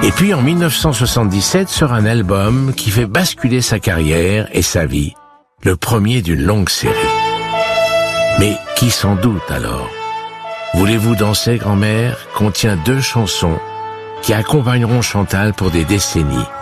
Et puis en 1977 sort un album qui fait basculer sa carrière et sa vie, le premier d'une longue série. Mais qui s'en doute alors? Voulez-vous danser, grand-mère contient 2 chansons qui accompagneront Chantal pour des décennies.